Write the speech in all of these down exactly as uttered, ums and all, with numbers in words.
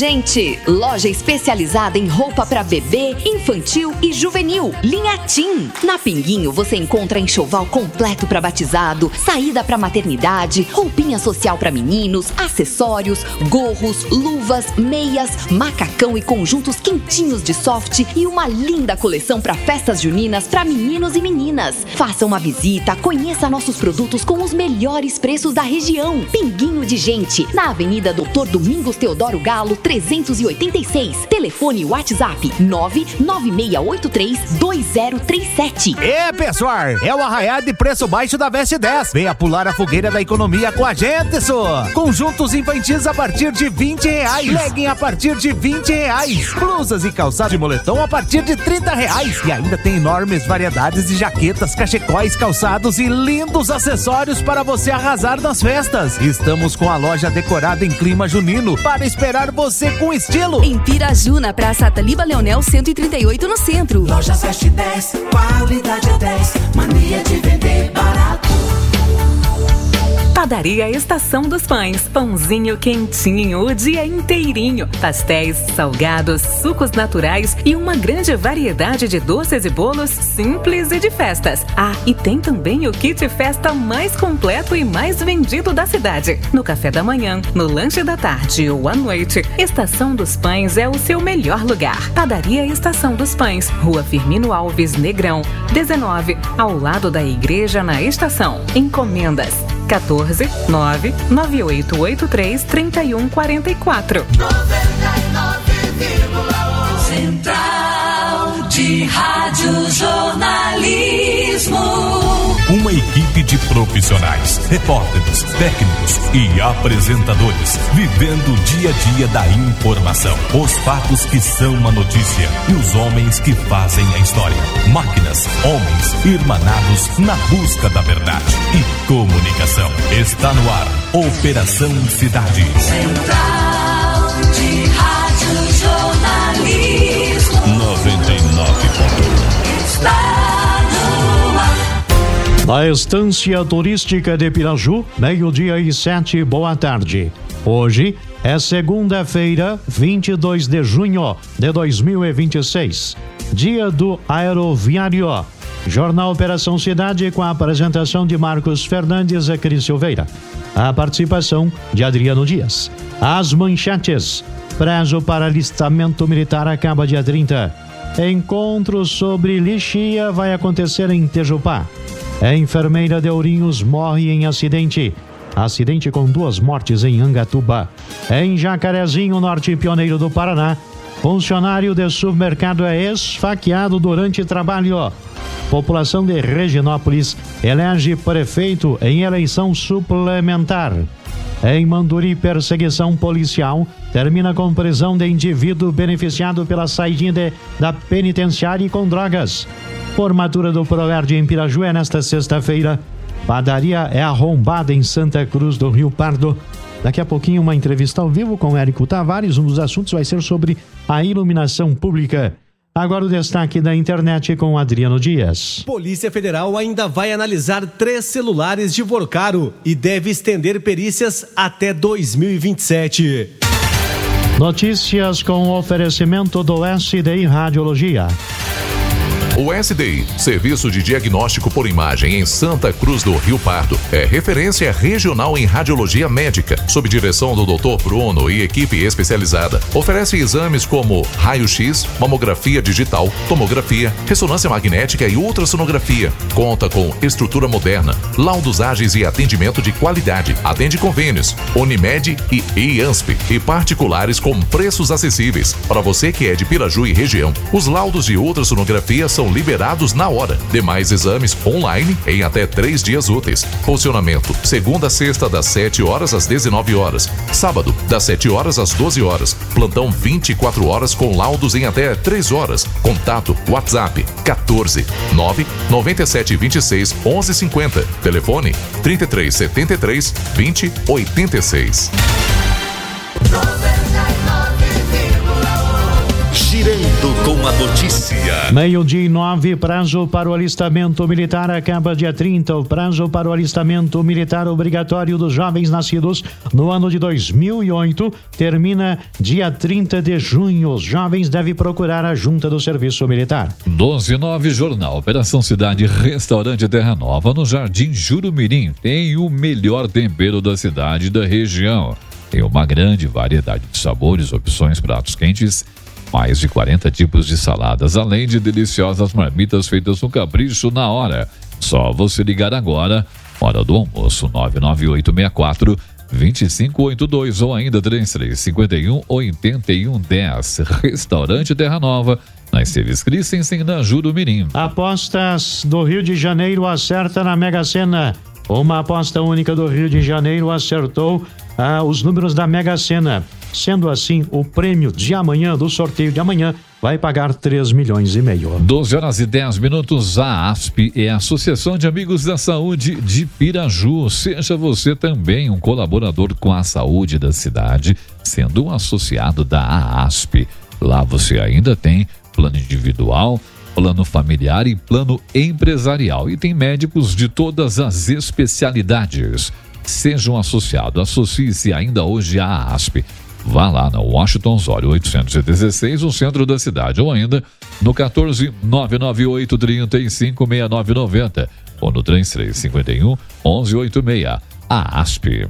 Gente, loja especializada em roupa para bebê, infantil e juvenil, linha Tim. Na Pinguinho você encontra enxoval completo para batizado, saída para maternidade, roupinha social para meninos, acessórios, gorros, luvas, meias, macacão e conjuntos quentinhos de soft e uma linda coleção para festas juninas para meninos e meninas. Faça uma visita, conheça nossos produtos com os melhores preços da região. Pinguinho de Gente, na Avenida Doutor Domingos Teodoro Galo, trezentos e oitenta e seis. Telefone WhatsApp nove nove seis oito três dois zero três sete. É, pessoal, é o arraiado de preço baixo da Veste dez. Venha pular a fogueira da economia com a gente, só. Conjuntos infantis a partir de vinte reais. Legging a partir de vinte reais. Blusas e calçado de moletom a partir de trinta reais. E ainda tem enormes variedades de jaquetas, cachecóis, calçados e lindos acessórios para você arrasar nas festas. Estamos com a loja decorada em clima junino para esperar você com estilo. Em Piraju, na Praça Ataliba Leonel cento e trinta e oito, no centro. Loja Veste dez, qualidade é dez, mania de vender barato. Padaria Estação dos Pães, pãozinho quentinho o dia inteirinho, pastéis, salgados, sucos naturais e uma grande variedade de doces e bolos simples e de festas. Ah, e tem também o kit festa mais completo e mais vendido da cidade. No café da manhã, no lanche da tarde ou à noite, Estação dos Pães é o seu melhor lugar. Padaria Estação dos Pães, Rua Firmino Alves Negrão, dezenove, ao lado da igreja na estação. Encomendas quatorze nove nove oito oito três três um quatro quatro. Central de Rádio Jornalismo. Uma equipe de profissionais, repórteres, técnicos e apresentadores, vivendo o dia a dia da informação. Os fatos que são uma notícia e os homens que fazem a história. Máquinas, homens, irmanados na busca da verdade e comunicação. Está no ar, Operação Cidade. Central de Rádio Jornalismo. noventa e nove ponto um. Está Na Estância Turística de Piraju, meio-dia e sete, boa tarde. Hoje é segunda-feira, vinte e dois de junho de dois mil e vinte e seis, dia do aeroviário. Jornal Operação Cidade com a apresentação de Marcos Fernandes e Cris Silveira. A participação de Adriano Dias. As manchetes. Prazo para alistamento militar acaba dia trinta. Encontro sobre lixia vai acontecer em Tejupá. A enfermeira de Ourinhos morre em acidente. Acidente com duas mortes em Angatuba. Em Jacarezinho, norte pioneiro do Paraná, funcionário de supermercado é esfaqueado durante trabalho. População de Reginópolis elege prefeito em eleição suplementar. Em Manduri, perseguição policial termina com prisão de indivíduo beneficiado pela saidinha de, da penitenciária com drogas. Formatura do Proerd em Piraju é nesta sexta-feira. Padaria é arrombada em Santa Cruz do Rio Pardo. Daqui a pouquinho uma entrevista ao vivo com Érico Tavares. Um dos assuntos vai ser sobre a iluminação pública. Agora o destaque da internet com Adriano Dias. Polícia Federal ainda vai analisar três celulares de Vorcaro e deve estender perícias até dois mil e vinte e sete. Notícias com oferecimento do S D I Radiologia. O S D I, Serviço de Diagnóstico por Imagem em Santa Cruz do Rio Pardo, é referência regional em radiologia médica, sob direção do doutor Bruno e equipe especializada. Oferece exames como raio-x, mamografia digital, tomografia, ressonância magnética e ultrassonografia. Conta com estrutura moderna, laudos ágeis e atendimento de qualidade. Atende convênios, Unimed e IANSP e particulares com preços acessíveis. Para você que é de Piraju e região, os laudos de ultrassonografia são liberados na hora. Demais exames online em até três dias úteis. Funcionamento segunda a sexta das sete horas às dezenove horas. Sábado das sete horas às doze horas. Plantão vinte e quatro horas com laudos em até três horas. Contato WhatsApp quatorze nove noventa e sete vinte e seis onze cinquenta. Telefone trinta e três setenta e três vinte oitenta e seis. Girando com a notícia. Meio-dia e nove, prazo para o alistamento militar acaba dia trinta. O prazo para o alistamento militar obrigatório dos jovens nascidos no ano de dois mil e oito termina dia trinta de junho. Os jovens devem procurar a junta do serviço militar. doze e nove, Jornal Operação Cidade Restaurante Terra Nova no Jardim Jurumirim. Tem o melhor tempero da cidade e da região. Tem uma grande variedade de sabores, opções, pratos quentes, mais de quarenta tipos de saladas, além de deliciosas marmitas feitas com capricho na hora. Só você ligar agora, hora do almoço, nove nove oito seis quatro dois cinco oito dois ou ainda três três cinco um oito um um zero. Restaurante Terra Nova, na Esteves Christensen, na Jurumirim. Apostas do Rio de Janeiro acerta na Mega Sena. Uma aposta única do Rio de Janeiro acertou ah, os números da Mega Sena. Sendo assim, o prêmio de amanhã, do sorteio de amanhã, vai pagar três milhões e meio. doze horas e dez minutos. A ASP é a Associação de Amigos da Saúde de Piraju. Seja você também um colaborador com a saúde da cidade, sendo um associado da ASP. Lá você ainda tem plano individual, plano familiar e plano empresarial. E tem médicos de todas as especialidades. Seja um associado, associe-se ainda hoje à ASP. Vá lá na Washington Osório oitocentos e dezesseis, no centro da cidade, ou ainda no quatorze nove nove oito três cinco seis nove nove zero ou no três três cinco um um um oito seis. A ASP.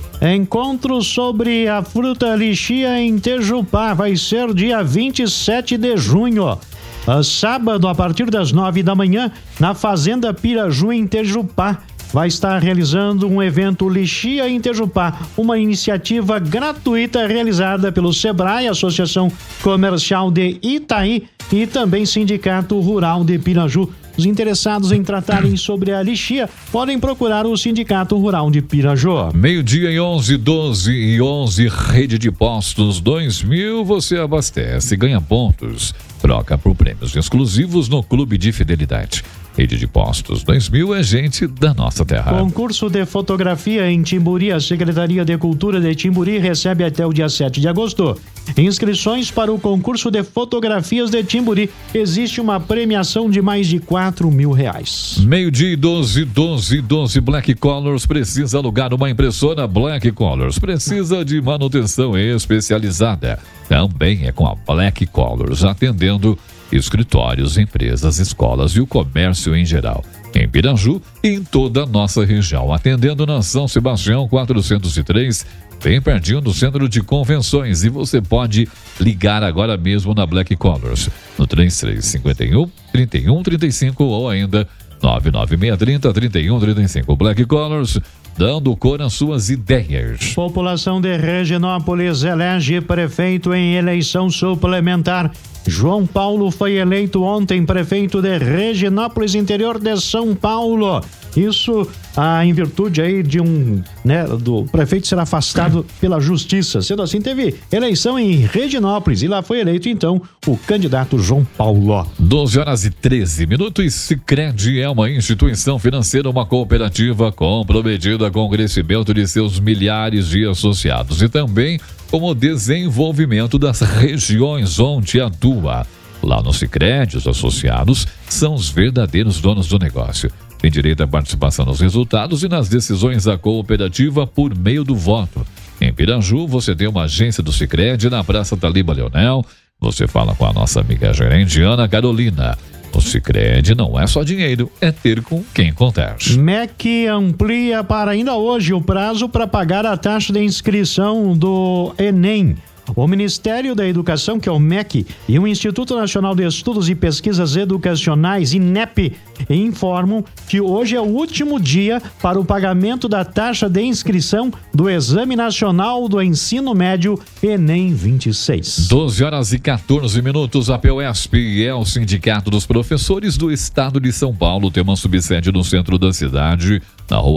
Encontro sobre a fruta lixia em Tejupá vai ser dia vinte e sete de junho. Sábado, a partir das nove da manhã, na Fazenda Piraju, em Tejupá. Vai estar realizando um evento Lixia em Tejupá, uma iniciativa gratuita realizada pelo Sebrae, Associação Comercial de Itaí e também Sindicato Rural de Piraju. Os interessados em tratarem sobre a lixia podem procurar o Sindicato Rural de Piraju. Meio-dia e onze, doze e onze, Rede de Postos dois mil, você abastece, ganha pontos, troca por prêmios exclusivos no Clube de Fidelidade. Rede de Postos dois mil é gente da nossa terra. Concurso de fotografia em Timburi. A Secretaria de Cultura de Timburi recebe até o dia sete de agosto inscrições para o concurso de fotografias de Timburi. Existe uma premiação de mais de quatro mil reais. Meio-dia e doze, doze, doze. Black Colors precisa alugar uma impressora. Black Colors precisa de manutenção especializada. Também é com a Black Colors, atendendo escritórios, empresas, escolas e o comércio em geral. Em Piraju e em toda a nossa região. Atendendo na São Sebastião quatrocentos e três, bem pertinho do Centro de Convenções. E você pode ligar agora mesmo na Black Colors, no três três cinco um, três um três cinco ou ainda nove nove seis três zero, três um três cinco. Black Colors, dando cor às suas ideias. População de Reginópolis elege prefeito em eleição suplementar. João Paulo foi eleito ontem prefeito de Reginópolis, interior de São Paulo. Isso ah, em virtude aí de um, né, do prefeito ser afastado pela justiça. Sendo assim, teve eleição em Reginópolis e lá foi eleito então o candidato João Paulo. doze horas e treze minutos. Sicredi é uma instituição financeira, uma cooperativa comprometida com o crescimento de seus milhares de associados e também com o desenvolvimento das regiões onde atua. Lá no Sicredi, os associados são os verdadeiros donos do negócio. Tem direito à participação nos resultados e nas decisões da cooperativa por meio do voto. Em Piraju, você tem uma agência do Sicredi na Praça Taliba Leonel. Você fala com a nossa amiga gerente Ana Carolina. O Sicredi não é só dinheiro, é ter com quem contar. M E C amplia para ainda hoje o prazo para pagar a taxa de inscrição do Enem. O Ministério da Educação, que é o M E C, e o Instituto Nacional de Estudos e Pesquisas Educacionais, INEP, informam que hoje é o último dia para o pagamento da taxa de inscrição do Exame Nacional do Ensino Médio Enem vinte e seis. doze horas e quatorze minutos. A PEUESP é o Sindicato dos Professores do Estado de São Paulo. Tem uma subsede no centro da cidade, na rua